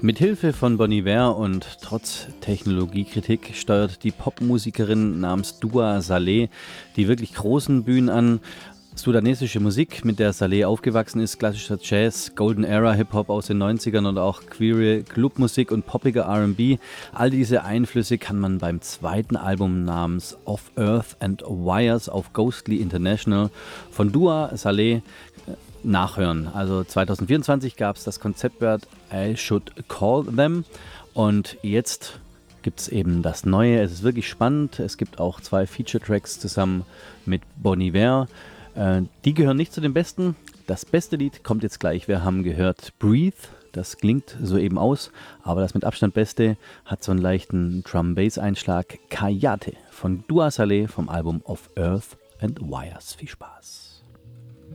Mit Hilfe von Bon Iver und trotz Technologiekritik steuert die Popmusikerin namens Dua Saleh die wirklich großen Bühnen an. Sudanesische Musik, mit der Saleh aufgewachsen ist, klassischer Jazz, Golden Era Hip-Hop aus den 90ern und auch queere Clubmusik und poppiger R&B. All diese Einflüsse kann man beim zweiten Album namens Of Earth and Wires auf Ghostly International von Dua Saleh nachhören. Also 2024 gab es das Konzeptwerk I Should Call Them und jetzt gibt es eben das Neue. Es ist wirklich spannend. Es gibt auch 2 Feature-Tracks zusammen mit Bon Iver. Die gehören nicht zu den besten. Das beste Lied kommt jetzt gleich. Wir haben gehört Breathe. Das klingt soeben aus, aber das mit Abstand beste hat so einen leichten Drum-Bass-Einschlag. Kayate von Dua Saleh vom Album Of Earth and Wires. Viel Spaß.